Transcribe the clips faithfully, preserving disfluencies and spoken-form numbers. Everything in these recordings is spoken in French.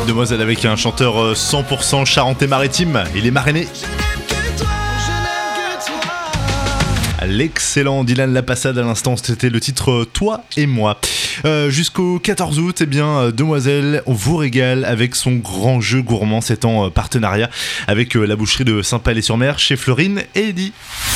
Demoiselle avec un chanteur cent pour cent charentais-maritime, il est marrainé. L'excellent Dylan Lapassade à l'instant, c'était le titre Toi et moi. Euh, jusqu'au quatorze août, eh bien, Demoiselle vous régale avec son grand jeu gourmand. C'est en partenariat avec la boucherie de Saint-Palais-sur-Mer chez Florine et Eddy.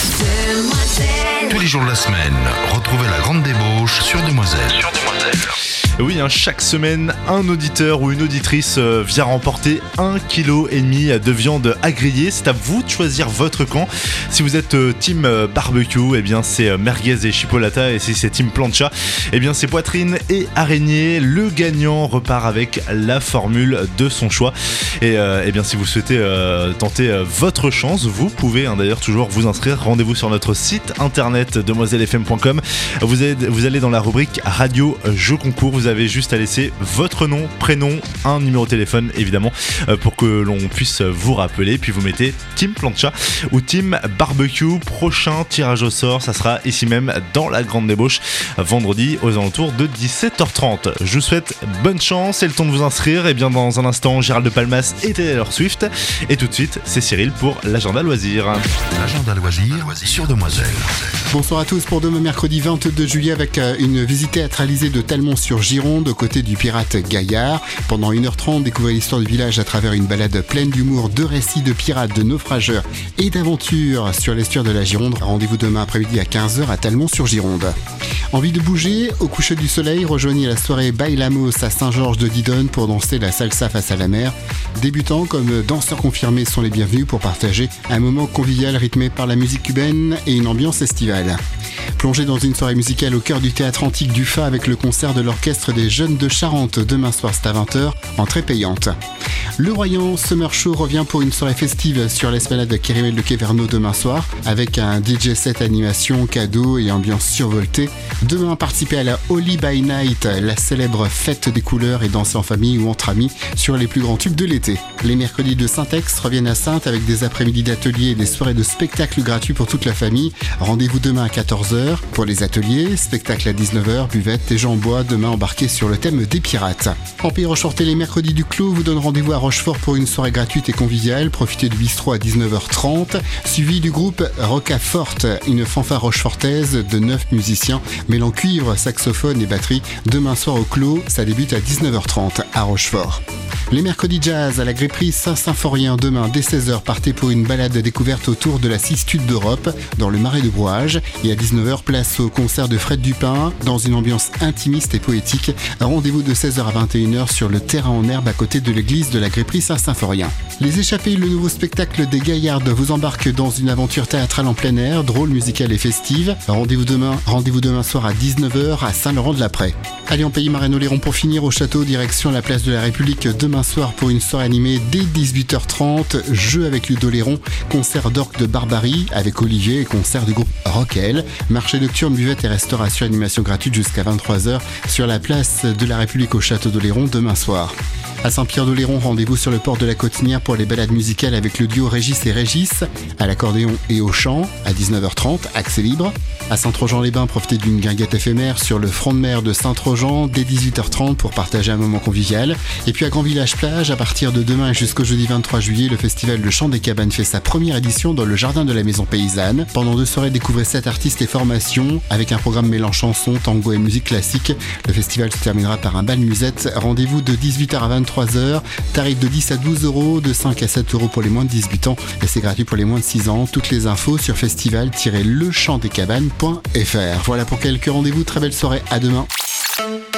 Tous les jours de la semaine, retrouvez la grande débauche sur Demoiselle. Sur Demoiselle. Oui, hein, chaque semaine, un auditeur ou une auditrice euh, vient remporter un kilo et demi de viande à griller. C'est à vous de choisir votre camp. Si vous êtes euh, team euh, barbecue, eh bien c'est euh, merguez et chipolata. Et si c'est team plancha, eh bien c'est poitrine et araignée. Le gagnant repart avec la formule de son choix. Et euh, eh bien si vous souhaitez euh, tenter euh, votre chance, vous pouvez hein, d'ailleurs toujours vous inscrire. Rendez-vous sur notre site internet demoiselle f m point com. Vous, êtes, vous allez dans la rubrique radio jeux concours. Vous avez juste à laisser votre nom, prénom, un numéro de téléphone évidemment euh, pour que l'on puisse vous rappeler, puis vous mettez Team Plancha ou Team Barbecue. Prochain tirage au sort, ça sera ici même dans la grande débauche vendredi aux alentours de dix-sept heures trente. Je vous souhaite bonne chance et le temps de vous inscrire. Et bien dans un instant, Gérald de Palmas et Taylor Swift, et tout de suite c'est Cyril pour l'agenda loisir. L'agenda loisir sur Demoiselle. Bonsoir à tous pour demain mercredi vingt-deux juillet avec une visite théâtralisée de Talmont-sur-Gironde aux côtés du pirate Gaillard. Pendant une heure trente, découvrez l'histoire du village à travers une balade pleine d'humour, de récits de pirates, de naufrageurs et d'aventures sur l'estuaire de la Gironde. Rendez-vous demain après-midi à quinze heures à Talmont-sur-Gironde. Envie de bouger? Au coucher du soleil, rejoignez la soirée Bailamos à Saint-Georges de Didonne pour danser la salsa face à la mer. Débutants comme danseurs confirmés sont les bienvenus pour partager un moment convivial rythmé par la musique cubaine et une ambiance estivale. Plongez dans une soirée musicale au cœur du théâtre antique du Fa avec le concert de l'orchestre des Jeunes de Charente demain soir c'est à vingt heures, entrée payante. Le Royan Summer Show revient pour une soirée festive sur l'esplanade de Kérimel de Quéverno demain soir avec un D J set animation, cadeaux et ambiance survoltée. Demain, participez à la Holy by Night, la célèbre fête des couleurs et danser en famille ou entre amis sur les plus grands tubes de l'été. Les mercredis de Saint-Ex reviennent à Saintes avec des après-midi d'ateliers et des soirées de spectacles gratuits pour toute la famille. Rendez-vous demain à quatorze heures pour les ateliers, spectacle à dix-neuf heures, buvette et gens en bois demain embarqués sur le thème des pirates. En Pays Rochefortais, les mercredis du Clos vous donne rendez-vous à Rochefort pour une soirée gratuite et conviviale. Profitez du bistrot à dix-neuf heures trente, suivi du groupe Rocaforte, une fanfare rochefortaise de neuf musiciens mêlant cuivre, saxophone et batterie. Demain soir au Clos, ça débute à dix-neuf heures trente à Rochefort. Les mercredis jazz à la Grépperie Saint-Symphorien demain dès seize heures, partez pour une balade découverte autour de la Cistude d'Europe dans le Marais de Brouage. Et à dix-neuf heures, place au concert de Fred Dupin dans une ambiance intimiste et poétique. Rendez-vous de seize heures à vingt et une heures sur le terrain en herbe à côté de l'église de la Grépperie Saint-Symphorien. Les Échappés, le nouveau spectacle des Gaillardes vous embarque dans une aventure théâtrale en plein air, drôle, musicale et festive. Rendez-vous demain, rendez-vous demain soir à dix-neuf heures à Saint-Laurent-de-la-Prée. Allez en Pays Marais-Oléron pour finir au château, direction la place de la République demain soir pour une soirée animée dès dix-huit heures trente, jeu avec Ludo Léron, concert d'orgue de Barbarie avec Olivier et concert du groupe Rockel, marché nocturne, buvette et restauration, animation gratuite jusqu'à vingt-trois heures sur la place de la République au château d'Oléron demain soir. À Saint-Pierre-d'Oléron, rendez-vous sur le port de la Cotinière pour les balades musicales avec le duo Régis et Régis, à l'accordéon et au chant, à dix-neuf heures trente, accès libre. À Saint-Trojan-les-Bains, profitez d'une guinguette éphémère sur le front de mer de Saint-Trojan dès dix-huit heures trente pour partager un moment convivial. Et puis à Grand Village Plage, à partir de demain et jusqu'au jeudi vingt-trois juillet, le festival de chant des cabanes fait sa première édition dans le jardin de la Maison Paysanne. Pendant deux soirées, découvrez sept artistes et formations avec un programme mêlant chansons, tango et musique classique. Le festival se terminera par un bal musette. Rendez-vous de dix-huit heures à vingt-trois heures, tarif de dix à douze euros, de cinq à sept euros pour les moins de dix-huit ans et c'est gratuit pour les moins de six ans. Toutes les infos sur festival tiret le chant des cabanes point f r. Voilà pour quelques rendez-vous, très belle soirée, à demain.